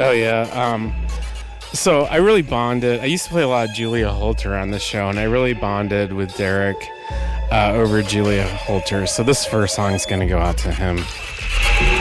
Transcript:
Oh yeah. So I really bonded. I used to play a lot of Julia Holter on the show, and I really bonded with Derek over Julia Holter. So this first song is going to go out to him.